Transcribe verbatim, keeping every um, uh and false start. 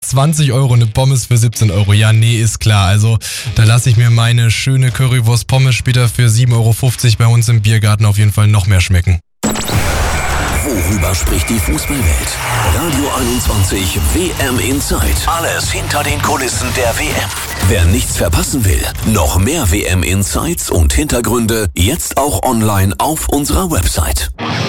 zwanzig Euro eine Pommes für siebzehn Euro. Ja, nee, ist klar. Also da lasse ich mir meine schöne Currywurst Pommes später für sieben Euro fünfzig bei uns im Biergarten auf jeden Fall noch mehr schmecken. Worüber spricht die Fußballwelt? Radio einundzwanzig W M Insight. Alles hinter den Kulissen der W M. Wer nichts verpassen will, noch mehr W M Insights und Hintergründe jetzt auch online auf unserer Website.